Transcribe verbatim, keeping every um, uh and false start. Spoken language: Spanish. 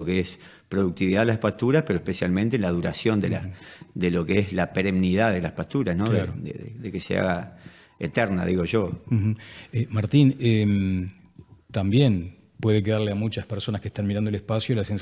que es productividad de las pasturas, pero especialmente la duración de, la, uh-huh. de lo que es la perennidad de las pasturas, ¿no? Claro. de, de, de que se haga eterna, digo yo. Uh-huh. eh, Martín, eh, también puede quedarle a muchas personas que están mirando el espacio la sensación